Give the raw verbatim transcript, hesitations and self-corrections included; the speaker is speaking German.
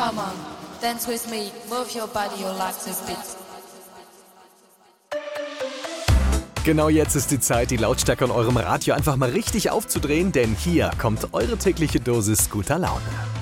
Come on, dance with me, move your body, you like this beat. Genau jetzt ist die Zeit, die Lautstärke an eurem Radio einfach mal richtig aufzudrehen, denn hier kommt eure tägliche Dosis guter Laune.